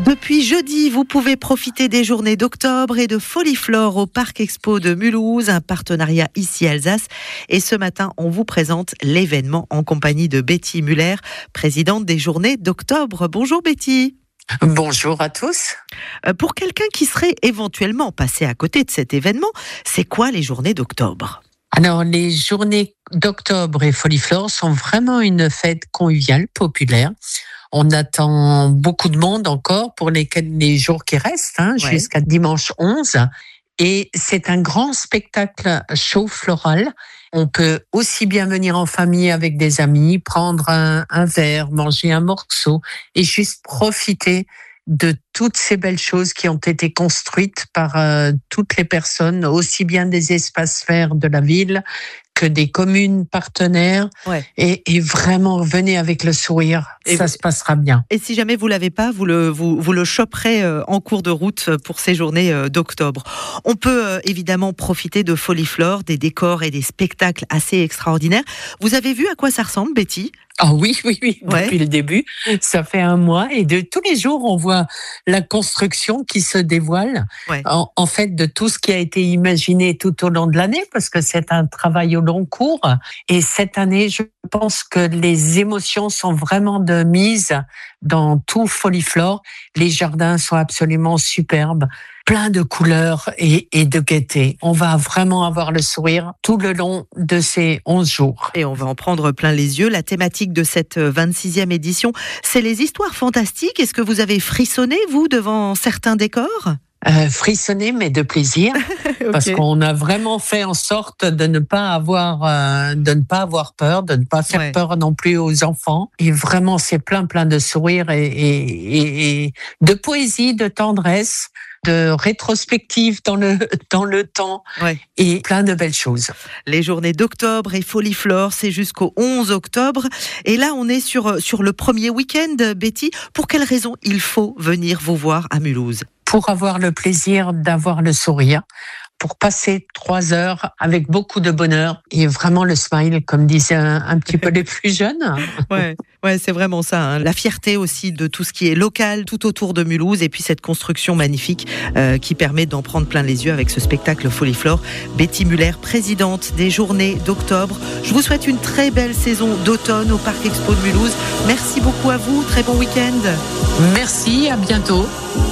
Depuis jeudi, vous pouvez profiter des journées d'octobre et de Foliflore au Parc Expo de Mulhouse, un partenariat ici Alsace. Et ce matin, on vous présente l'événement en compagnie de Betty Muller, présidente des journées d'octobre. Bonjour Betty. Bonjour à tous. Pour quelqu'un qui serait éventuellement passé à côté de cet événement, c'est quoi les journées d'octobre ? Alors, les journées d'octobre et Foliflore sont vraiment une fête conviviale, populaire. On attend beaucoup de monde encore pour les jours qui restent, jusqu'à dimanche 11. Et c'est un grand spectacle chaud floral. On peut aussi bien venir en famille avec des amis, prendre un verre, manger un morceau et juste profiter de toutes ces belles choses qui ont été construites par toutes les personnes, aussi bien des espaces verts de la ville que des communes partenaires. Ouais. Et vraiment, venez avec le sourire, ça se passera bien. Et si jamais vous l'avez pas, vous le choperez en cours de route pour ces journées d'octobre. On peut évidemment profiter de Foliflore, des décors et des spectacles assez extraordinaires. Vous avez vu à quoi ça ressemble, Betty ? Ah oui, depuis le début. Ça fait un mois et tous les jours, on voit la construction qui se dévoile. Ouais. En fait, de tout ce qui a été imaginé tout au long de l'année, parce que c'est un travail au long cours. Et cette année, je pense que les émotions sont vraiment de mise dans tout Foliflore. Les jardins sont absolument superbes, plein de couleurs et de gaieté. On va vraiment avoir le sourire tout le long de ces 11 jours. Et on va en prendre plein les yeux. La thématique de cette 26e édition, c'est les histoires fantastiques. Est-ce que vous avez frissonné, vous, devant certains décors ? Frissonner, mais de plaisir, okay. Parce qu'on a vraiment fait en sorte de ne pas avoir peur, de ne pas faire peur non plus aux enfants. Et vraiment, c'est plein de sourires et de poésie, de tendresse, de rétrospective dans le temps et plein de belles choses. Les journées d'octobre et Foliflore, c'est jusqu'au 11 octobre. Et là, on est sur le premier week-end, Betty. Pour quelles raisons il faut venir vous voir à Mulhouse ? Pour avoir le plaisir d'avoir le sourire, pour passer 3 heures avec beaucoup de bonheur et vraiment le smile, comme disaient un petit peu les plus jeunes. Ouais, c'est vraiment ça. La fierté aussi de tout ce qui est local, tout autour de Mulhouse, et puis cette construction magnifique qui permet d'en prendre plein les yeux avec ce spectacle Foliflore. Betty Muller, présidente des journées d'octobre. Je vous souhaite une très belle saison d'automne au Parc Expo de Mulhouse. Merci beaucoup à vous. Très bon week-end. Merci, à bientôt.